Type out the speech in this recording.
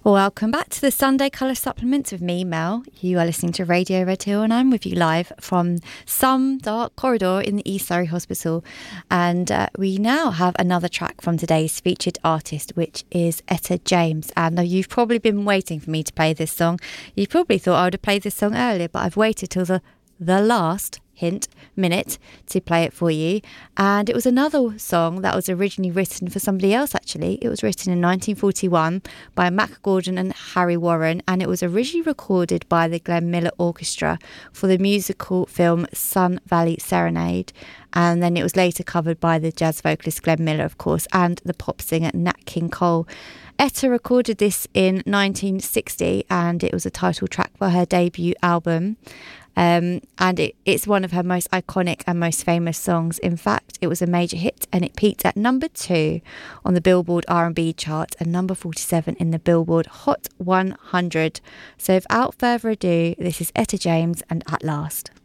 Welcome back to the Sunday Colour Supplements with me, Mel. You are listening to Radio Red Hill and I'm with you live from some dark corridor in the East Surrey Hospital. And we now have another track from today's featured artist, which is Etta James. And you've probably been waiting for me to play this song. You probably thought I would have played this song earlier, but I've waited till the last minute to play it for you. And it was another song that was originally written for somebody else. Actually, it was written in 1941 by Mac Gordon and Harry Warren, and it was originally recorded by the Glenn Miller Orchestra for the musical film Sun Valley Serenade, and then it was later covered by the jazz vocalist Glenn Miller, of course, and the pop singer Nat King Cole. Etta recorded this in 1960 and it was a title track for her debut album. And it's one of her most iconic and most famous songs. In fact, it was a major hit and it peaked at number 2 on the Billboard R&B chart and number 47 in the Billboard Hot 100. So without further ado, this is Etta James and At Last.